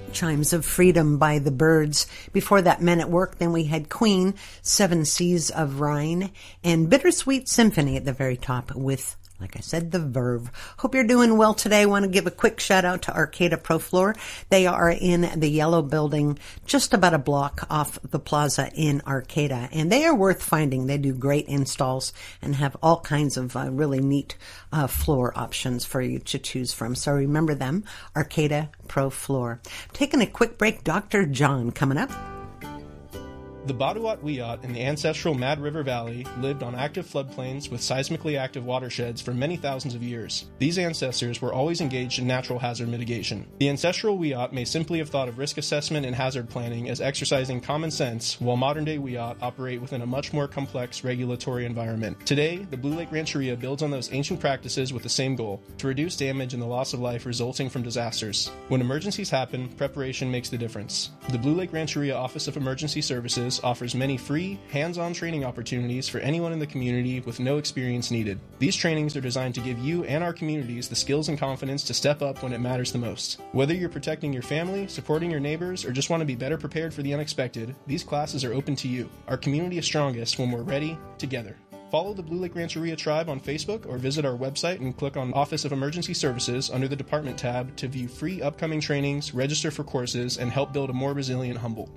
Chimes of Freedom by the Byrds. Before that, Men at Work. Then we had Queen, Seven Seas of Rhine, and Bittersweet Symphony at the very top with, like I said, the Verve. Hope you're doing well today. I want to give a quick shout out to Arcata Pro Floor. They are in the yellow building, just about a block off the plaza in Arcata, and they are worth finding. They do great installs and have all kinds of really neat floor options for you to choose from. So remember them, Arcata Pro Floor. Taking a quick break, Dr. John coming up. The Baduat Wiyot in the ancestral Mad River Valley lived on active floodplains with seismically active watersheds for many thousands of years. These ancestors were always engaged in natural hazard mitigation. The ancestral Wiyot may simply have thought of risk assessment and hazard planning as exercising common sense, while modern-day Wiyot operate within a much more complex regulatory environment. Today, the Blue Lake Rancheria builds on those ancient practices with the same goal: to reduce damage and the loss of life resulting from disasters. When emergencies happen, preparation makes the difference. The Blue Lake Rancheria Office of Emergency Services offers many free, hands-on training opportunities for anyone in the community with no experience needed. These trainings are designed to give you and our communities the skills and confidence to step up when it matters the most. Whether you're protecting your family, supporting your neighbors, or just want to be better prepared for the unexpected, these classes are open to you. Our community is strongest when we're ready, together. Follow the Blue Lake Rancheria Tribe on Facebook or visit our website and click on Office of Emergency Services under the Department tab to view free upcoming trainings, register for courses, and help build a more resilient Humboldt.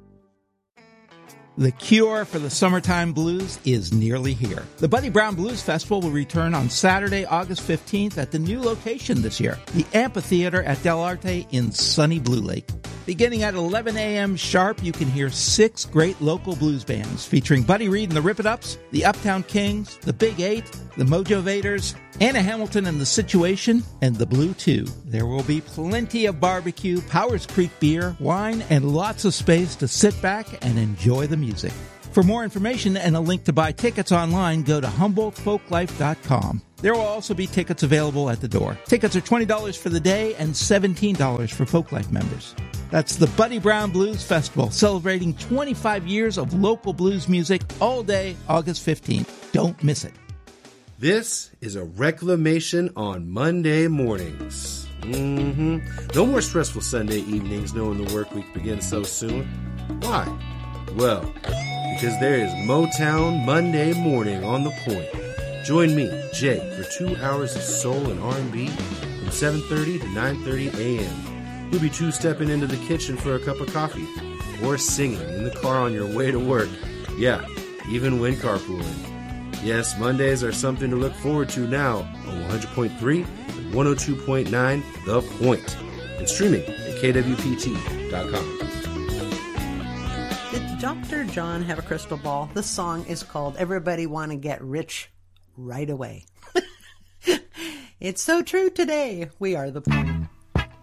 The cure for the summertime blues is nearly here. The Buddy Brown Blues Festival will return on Saturday, August 15th at the new location this year, the Amphitheater at Del Arte in sunny Blue Lake. Beginning at 11 a.m. sharp, you can hear 6 great local blues bands featuring Buddy Reed and the Rip-It-Ups, the Uptown Kings, the Big Eight, the Mojovators, Anna Hamilton and the Situation, and the Blue 2. There will be plenty of barbecue, Powers Creek beer, wine, and lots of space to sit back and enjoy the music. For more information and a link to buy tickets online, go to HumboldtFolkLife.com. There will also be tickets available at the door. Tickets are $20 for the day and $17 for Folklife members. That's the Buddy Brown Blues Festival, celebrating 25 years of local blues music all day, August 15th. Don't miss it. This is a reclamation on Monday mornings. No more stressful Sunday evenings knowing the work week begins so soon. Why? Well, because there is Motown Monday morning on the point. Join me, Jay, for 2 hours of soul and R&B from 7:30 to 9:30 a.m. You'll be two-stepping into the kitchen for a cup of coffee or singing in the car on your way to work. Yeah, even when carpooling. Yes, Mondays are something to look forward to now on 100.3 and 102.9 The Point and streaming at kwpt.com. Did Dr. John have a crystal ball? This song is called Everybody Wanna Get Rich Right Away. It's so true today. We are The Point.